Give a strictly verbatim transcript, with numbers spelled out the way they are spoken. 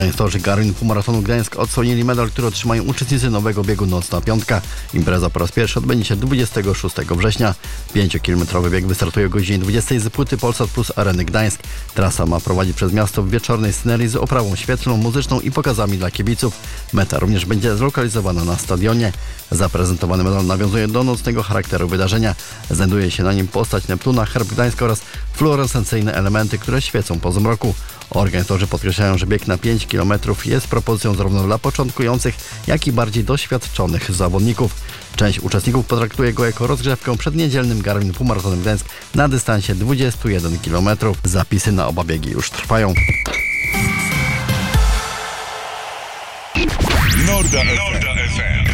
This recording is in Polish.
Organizatorzy Garmin Półmaratonu Gdańsk odsłonili medal, który otrzymają uczestnicy nowego biegu Nocna Piątka. Impreza po raz pierwszy odbędzie się dwudziestego szóstego września. Pięciokilometrowy bieg wystartuje o godzinie dwudziestej z płyty Polsat Plus Areny Gdańsk. Trasa ma prowadzić przez miasto w wieczornej scenerii z oprawą świetlną, muzyczną i pokazami dla kibiców. Meta również będzie zlokalizowana na stadionie. Zaprezentowany medal nawiązuje do nocnego charakteru wydarzenia. Znajduje się na nim postać Neptuna, herb Gdańska oraz fluorescencyjne elementy, które świecą po zmroku. Organizatorzy podkreślają, że bieg na pięć kilometrów jest propozycją zarówno dla początkujących, jak i bardziej doświadczonych zawodników. Część uczestników potraktuje go jako rozgrzewkę przed niedzielnym Garmin Półmaratonem Gdańsk na dystansie dwudziestu jeden kilometrów. Zapisy na oba biegi już trwają. Norda F M.